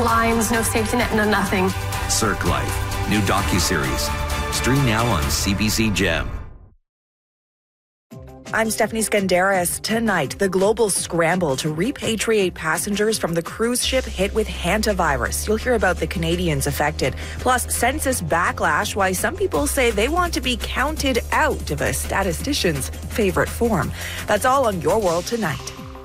lines, no safety net, no nothing. Cirque Life, new docuseries. Stream now on CBC Gem. I'm Stephanie Skandaris. Tonight, the global scramble to repatriate passengers from the cruise ship hit with hantavirus. You'll hear about the Canadians affected. Plus, census backlash, why some people say they want to be counted out of a statistician's favorite form. That's all on Your World Tonight.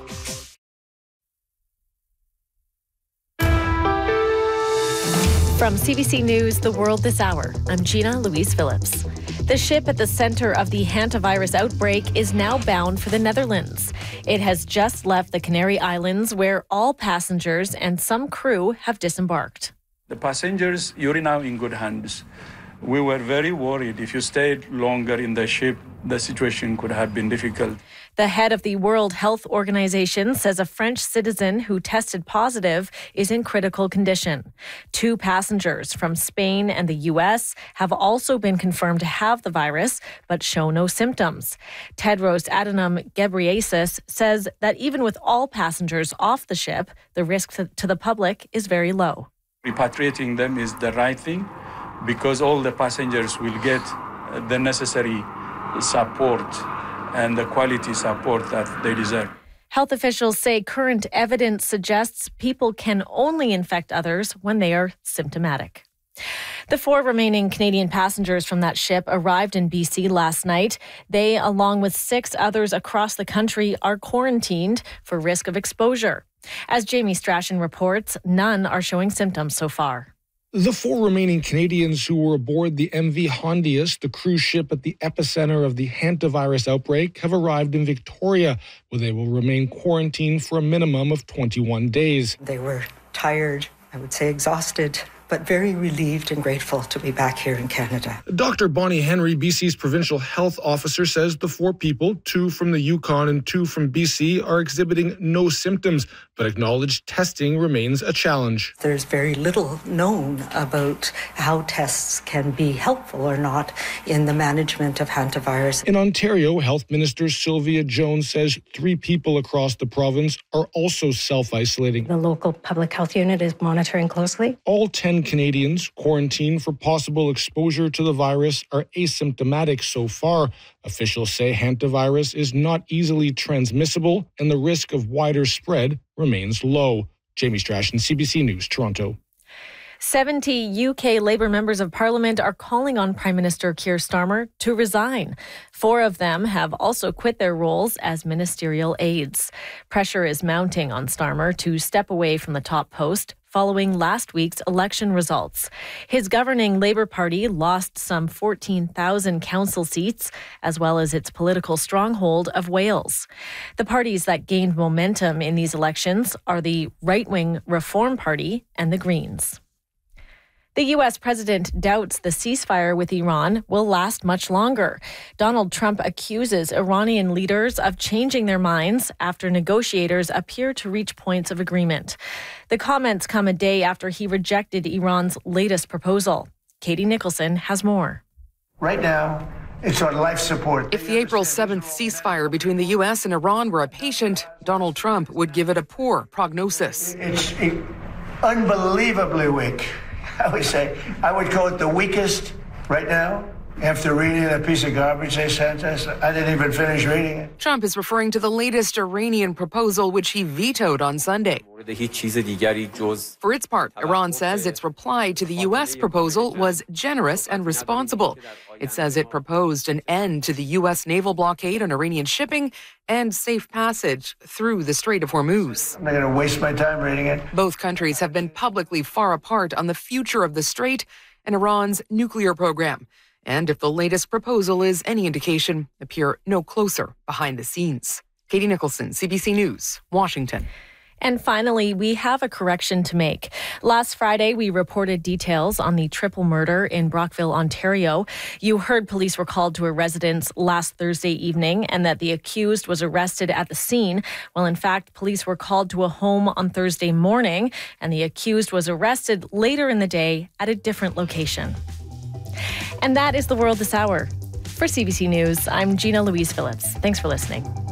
From CBC News, The World This Hour, I'm Gina Louise Phillips. The ship at the center of the hantavirus outbreak is now bound for the Netherlands. It has just left the Canary Islands, where all passengers and some crew have disembarked. The passengers, you're now in good hands. We were very worried. If you stayed longer in the ship, the situation could have been difficult. The head of the World Health Organization says a French citizen who tested positive is in critical condition. 2 passengers from Spain and the U.S. have also been confirmed to have the virus, but show no symptoms. Tedros Adhanom Ghebreyesus says that even with all passengers off the ship, the risk to the public is very low. Repatriating them is the right thing because all the passengers will get the necessary support and the quality support that they deserve. Health officials say current evidence suggests people can only infect others when they are symptomatic. The 4 remaining Canadian passengers from that ship arrived in BC last night. They, along with 6 others across the country, are quarantined for risk of exposure. As Jamie Strachan reports, none are showing symptoms so far. The 4 remaining Canadians who were aboard the MV Hondius, the cruise ship at the epicenter of the hantavirus outbreak, have arrived in Victoria, where they will remain quarantined for a minimum of 21 days. They were tired, I would say exhausted, but very relieved and grateful to be back here in Canada. Dr. Bonnie Henry, BC's provincial health officer, says the 4 people, 2 from the Yukon and 2 from BC, are exhibiting no symptoms, but acknowledged testing remains a challenge. There's very little known about how tests can be helpful or not in the management of hantavirus. In Ontario, Health Minister Sylvia Jones says 3 people across the province are also self-isolating. The local public health unit is monitoring closely. All 10 Canadians quarantined for possible exposure to the virus are asymptomatic so far. Officials say hantavirus is not easily transmissible and the risk of wider spread remains low. Jamie Strachan, CBC News, Toronto. 70 UK Labour members of Parliament are calling on Prime Minister Keir Starmer to resign. 4 of them have also quit their roles as ministerial aides. Pressure is mounting on Starmer to step away from the top post following last week's election results. His governing Labour Party lost some 14,000 council seats, as well as its political stronghold of Wales. The parties that gained momentum in these elections are the right-wing Reform Party and the Greens. The U.S. president doubts the ceasefire with Iran will last much longer. Donald Trump accuses Iranian leaders of changing their minds after negotiators appear to reach points of agreement. The comments come a day after he rejected Iran's latest proposal. Katie Nicholson has more. Right now, it's on life support. If the April 7th ceasefire between the U.S. and Iran were a patient, Donald Trump would give it a poor prognosis. It's unbelievably weak. I would call it the weakest right now. After reading that piece of garbage they sent us, I didn't even finish reading it. Trump is referring to the latest Iranian proposal, which he vetoed on Sunday. For its part, Iran says its reply to the U.S. proposal was generous and responsible. It says it proposed an end to the U.S. naval blockade on Iranian shipping and safe passage through the Strait of Hormuz. I'm not going to waste my time reading it. Both countries have been publicly far apart on the future of the strait and Iran's nuclear program. And if the latest proposal is any indication, appear no closer behind the scenes. Katie Nicholson, CBC News, Washington. And finally, we have a correction to make. Last Friday, we reported details on the triple murder in Brockville, Ontario. You heard police were called to a residence last Thursday evening and that the accused was arrested at the scene. Well, in fact, police were called to a home on Thursday morning and the accused was arrested later in the day at a different location. And that is The World This Hour. For CBC News, I'm Gina Louise Phillips. Thanks for listening.